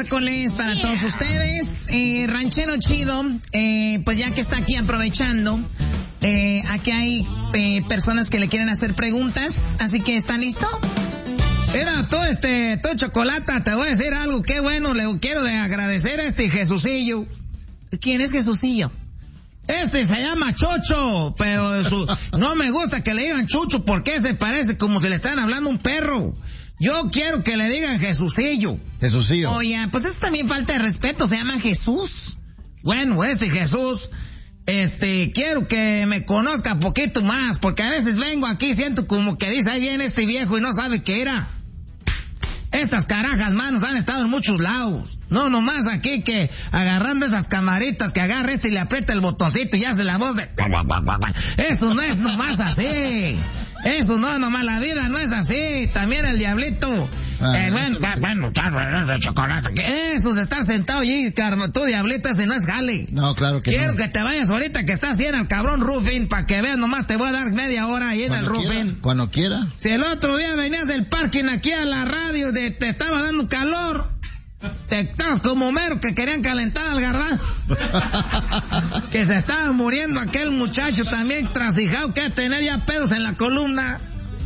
miércoles para todos ustedes. Ranchero Chido, pues ya que está aquí aprovechando, aquí hay personas que le quieren hacer preguntas, así que ¿está listo? Mira, tú Chocolata, te voy a decir algo, qué bueno, le quiero agradecer a Jesucillo. ¿Quién es Jesucillo? Se llama Chocho, pero no me gusta que le digan Chucho porque se parece como si le están hablando a un perro. Yo quiero que le digan Jesucillo. Jesucillo. Oye, pues eso también falta de respeto, se llama Jesús. Bueno, Jesús, quiero que me conozca poquito más, porque a veces vengo aquí, siento como que dice, ahí viene este viejo y no sabe qué era. Estas carajas, manos, han estado en muchos lados. No nomás aquí que agarrando esas camaritas que agarra y le aprieta el botoncito y hace la voz de... Eso no es nomás así. Eso no, nomás la vida no es así. También el diablito. Bueno, chocolate. Eso de estar sentado allí, tú diablito, ese no es jale. No, claro que Quiero no. que te vayas ahorita que estás ahí en el cabrón Rufin, para que veas, nomás te voy a dar media hora ahí en el Rufin. Cuando quiera. Si el otro día venías del parking aquí a la radio, te estaba dando calor, te estabas como mero que querían calentar al garbanzo. Que se estaba muriendo aquel muchacho también trasijado que tenía ya pedos en la columna.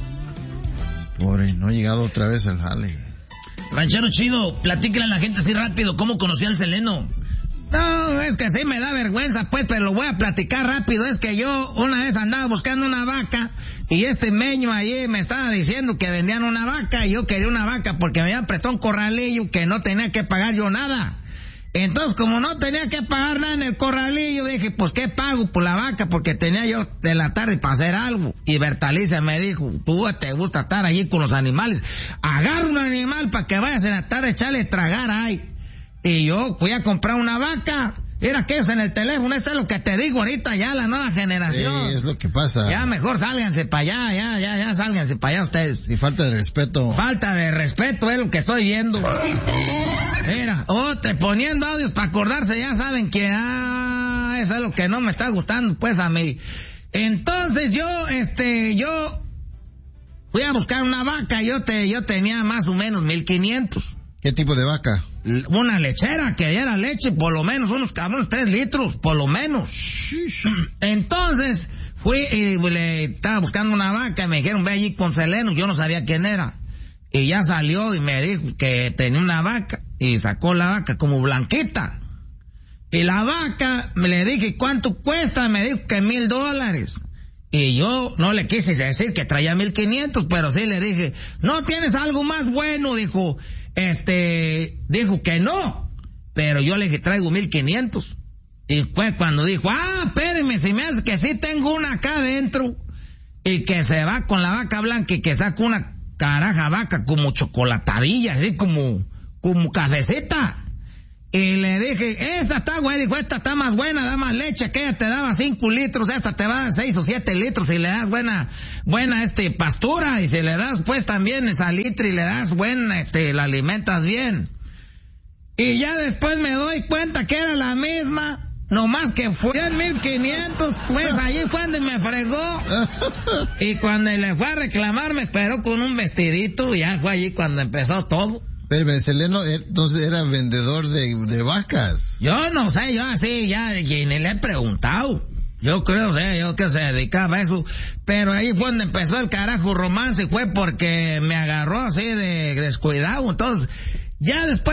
Pobre, no ha llegado otra vez el jale. Ranchero Chido, platícale a la gente así rápido cómo conoció al Seleno. No, es que sí me da vergüenza, pues, pero lo voy a platicar rápido. Es que yo una vez andaba buscando una vaca y meño allí me estaba diciendo que vendían una vaca y yo quería una vaca porque me habían prestado un corralillo que no tenía que pagar yo nada. Entonces, como no tenía que pagar nada en el corralillo, dije, pues, ¿qué pago por la vaca? Porque tenía yo de la tarde para hacer algo. Y Bertalicia me dijo, tú te gusta estar allí con los animales. Agarra un animal para que vayas en la tarde a echarle tragar ahí. Y yo fui a comprar una vaca. Mira que es en el teléfono, eso es lo que te digo ahorita, ya la nueva generación. Sí, es lo que pasa. Ya mejor sálganse para allá, ya sálganse para allá ustedes. Y falta de respeto. Falta de respeto es lo que estoy viendo. Mira, te poniendo audios para acordarse, ya saben que, eso es lo que no me está gustando, pues, a mí. Entonces yo fui a buscar una vaca, yo tenía más o menos 1,500. ¿Qué tipo de vaca? Una lechera que diera leche, por lo menos unos 3 litros, por lo menos. Entonces, fui y le estaba buscando una vaca y me dijeron, ve allí con Seleno, yo no sabía quién era. Y ya salió y me dijo que tenía una vaca y sacó la vaca como blanquita. Y la vaca, le dije, ¿cuánto cuesta? Me dijo que $1,000. Y yo no le quise decir que traía 1,500, pero sí le dije, ¿no tienes algo más bueno? Dijo que no, pero yo le dije, traigo 1,500. Y fue cuando dijo, espéreme, si me hace que sí tengo una acá adentro, y que se va con la vaca blanca y que saca una caraja vaca como chocolatadilla, así como cafecita. Y le dije, esa está güey, dijo, esta está más buena, da más leche, aquella te daba 5 litros, esta te va a dar 6 o 7 litros, y le das buena pastura, y si le das pues también salitre y le das buena, la alimentas bien. Y ya después me doy cuenta que era la misma, nomás que fue en 1,500, pues allí fue donde me fregó. Y cuando le fue a reclamar me esperó con un vestidito, y ya fue allí cuando empezó todo. Pero Seleno, entonces era vendedor de vacas. Yo no sé, yo así ya ni le he preguntado. Yo creo, yo que se dedicaba a eso. Pero ahí fue donde empezó el carajo romance, fue porque me agarró así de descuidado. Entonces, ya después